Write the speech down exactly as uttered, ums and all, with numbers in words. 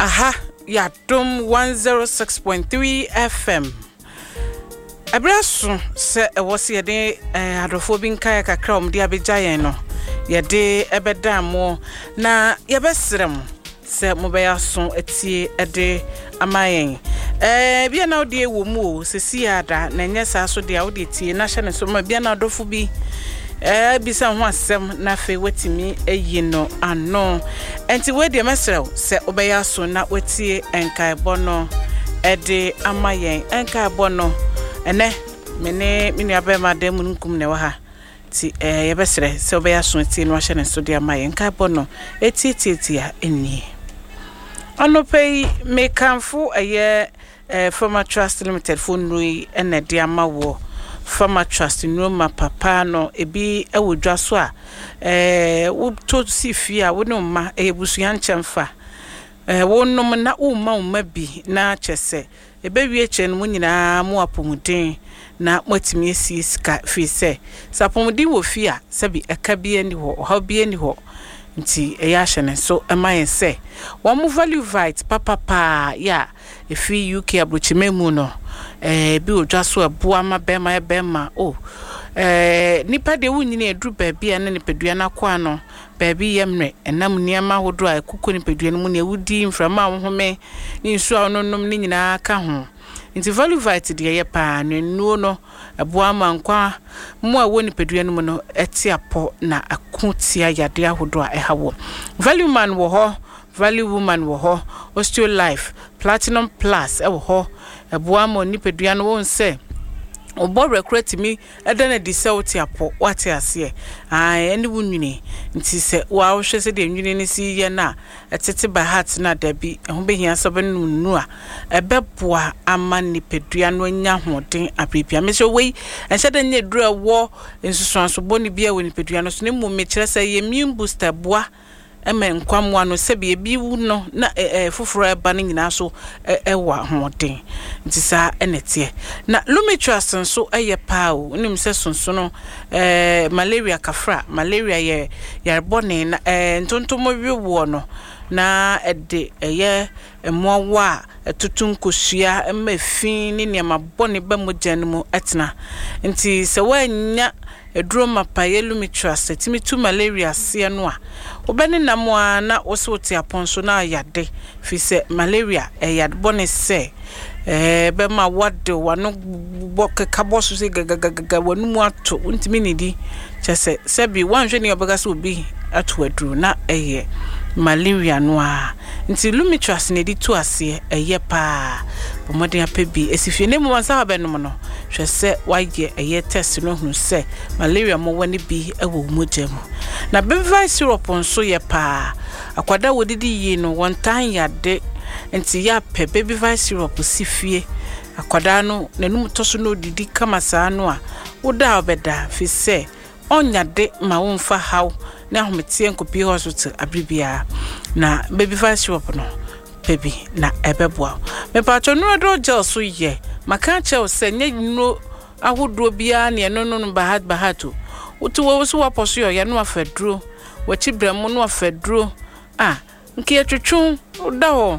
Aha, ya dum one oh six point three F M. Abraso se wose yede adofo bi nkai kakra om dia bejayen no. Yede ebeda mo na yebesrem se mobeyaso etie ede amayen. Eh bia na odi ewo mu o sesi ada na nyesa so dia odi tie na hye ne so ma bia na adofo bi eh bisa ho asem na fe wetimi eyi no ano enti we de mesrew se obeyaso na wetie enkai bono ede amayen enkai bono ene mene mini abema dem nkum ne wa ha ti eh yebesre se obeyaso tie no hye ne so de amayen enkai bono eti eti eti a eni anopei mekanfo eye eh Former Trust Limited phone nui ene de amawo Former Trust Nroma papa no ebi ewodwa so a eh wo to si fie a wo no ma ebusuan chemfa eh wo no na wo ma wo ma bi na chese ebewie che no nyina mo apomuden na motimi esi sika fi se sapomuden wo fi a sabi eka bi ani ho ha bi ani ho nti eya hye so emaye se wo mo value vite papa pa ya efi U K abrochimemu no eh bi odwa so aboa ma bema bema oh eh nipa de wunyine edru baabi ane nipadua na kwa no baabi yemre enam niama hodo a ekuko nipadua no mu ne wudi mframa wo home ni nsu a ononom ni nyina ka ho nti value vite de ye pa nnuo no aboa ma nkwa mo a wo nipadua no mu no etiapo na akotia yade ahodo a ehawo value man wo ho value woman wo ho osteo life platinum plus e wo ho aboa ma nipadua no won se obo recruit mi edana di se otiapo wate ase ai eni wunwini nti se wa hwe se de nwini ni si ye na etete by heart na dabi ho behia so be nunu a ebeboa ama nipadua no nya hoden abibia me so wei ense de nya dura wo nsusuanso boni bia we nipadua no so ne mu me kire se ye immune booster boa eme nkwamwa no se be bi wu no na eh foforo eba no nyina so ewa hoden nti sa enete na lumitrust nso eye pao nim se sonso no eh malaria kafra malaria ye yarbone na eh ntontomo wiwo no na ede eye emowa etutunkosua emafin ni niam abone ba mojan mu etna nti se wanya eduro mapaye lumitrust timi tu malaria se no a obeni namoa na wosote aponso na yade fi se malaria e yade bone se eh be ma wade wano boke kaboso se gagagaga wanu mu ato ntimi nidi chese se bi wanhwe ne obaga so obi ato aduro na eye malaria no a nti lumitrust ne di to ase eye pa bomode apebi esifie ne mu wansa habenom no hwe se waye eye test no hu se malaria mo wani bi ewo mogem na baby syrup nso ye pa akwada wodidi yi no one time yade nti ya pe baby syrup sifie akwada no nanum toso no didi kama saa no a woda obeda fi se onyade ma wonfa haw na ahometie nkopi hospital abribia na baby syrup no baby na ebeboa me pacho no do gel so ye maka che se nya no ahodo bia ne no no bahat bahato utu wo so waposo yo ya no afaduro wachi bramo no afaduro ah nke atwetwu da ho